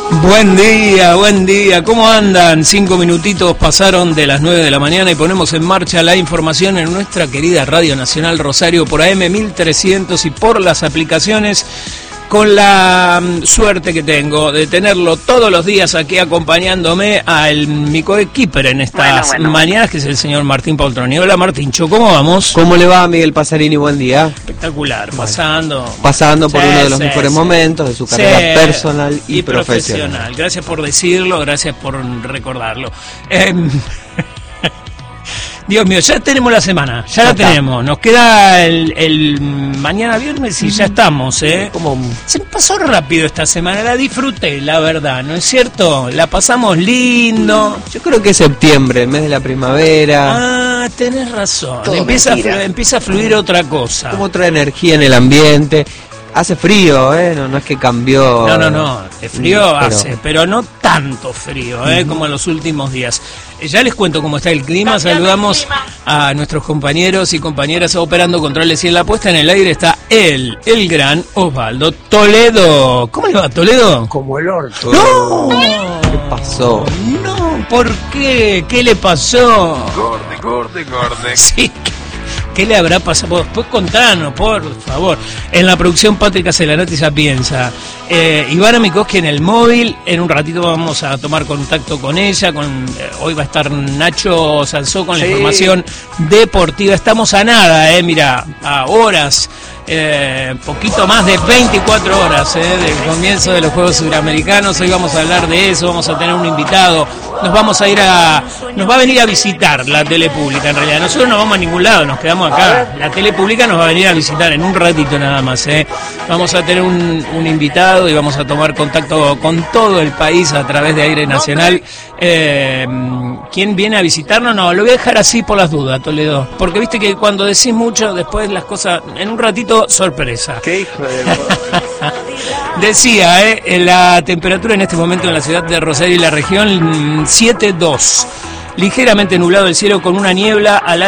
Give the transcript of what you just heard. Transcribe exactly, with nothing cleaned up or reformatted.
Buen día, buen día, ¿cómo andan? Cinco minutitos pasaron de las nueve de la mañana y ponemos en marcha la información en nuestra querida Radio Nacional Rosario por A M mil trescientos y por las aplicaciones, con la suerte que tengo de tenerlo todos los días aquí acompañándome al mi coequiper en estas bueno, bueno, mañanas, que es el señor Martín Poltroni. Hola Martíncho, ¿cómo vamos? ¿Cómo le va, Miguel Pasarini? Buen día. Espectacular, bueno, pasando pasando por sí, uno de los sí, mejores sí. momentos de su carrera sí. personal y, y profesional. profesional. Gracias por decirlo, gracias por recordarlo. Eh, Dios mío, ya tenemos la semana, ya, ya la está. tenemos. Nos queda el, el mañana viernes y ya estamos, ¿eh? Como... Se pasó rápido esta semana, la disfruté, la verdad, ¿no es cierto? La pasamos lindo. Yo creo que es septiembre, el mes de la primavera. Ah, tenés razón. Empieza a, empieza a fluir otra cosa. Como otra energía en el ambiente. Hace frío, ¿eh? No, no es que cambió. No, no, no. De frío pero... hace, pero no tanto frío, ¿eh? Uh-huh. Como en los últimos días. Ya les cuento cómo está el clima. Saludamos a nuestros compañeros y compañeras operando controles. Y en la puesta en el aire está él, el gran Osvaldo Toledo. ¿Cómo le va, Toledo? Como el orto. ¡No! ¿Qué pasó? No, ¿por qué? ¿Qué le pasó? Gorde, gorde, gorde. Sí. ¿Qué le habrá pasado? Después contanos, por favor. En la producción, Patrick Celanati ya piensa. Eh, Ivana Mikoski en el móvil. En un ratito vamos a tomar contacto con ella. Con eh, hoy va a estar Nacho Salzó con sí. la información deportiva. Estamos a nada, eh, mira, a horas. Eh, poquito más de veinticuatro horas eh, del comienzo de los Juegos Suramericanos. Hoy vamos a hablar de eso, vamos a tener un invitado, nos vamos a ir a nos va a venir a visitar la tele pública. En realidad nosotros no vamos a ningún lado, nos quedamos acá. La tele pública nos va a venir a visitar en un ratito nada más, eh. Vamos a tener un, un invitado y vamos a tomar contacto con todo el país a través de Aire Nacional. eh, ¿Quién viene a visitarnos? No, lo voy a dejar así por las dudas, Toledo, porque viste que cuando decís mucho después las cosas, en un ratito sorpresa. Qué hijo de... Decía, eh, la temperatura en este momento en la ciudad de Rosario y la región, siete dos. Ligeramente nublado el cielo con una niebla al